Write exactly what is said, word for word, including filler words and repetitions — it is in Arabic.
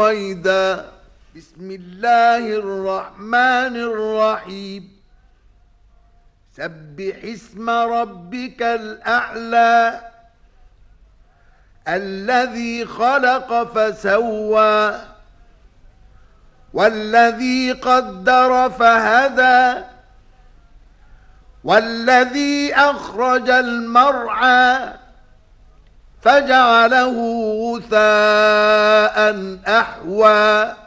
رويدا. بسم الله الرحمن الرحيم. سبح اسم ربك الأعلى الذي خلق فسوى والذي قدر فهدى والذي أخرج المرعى فجعله غثاء أحوى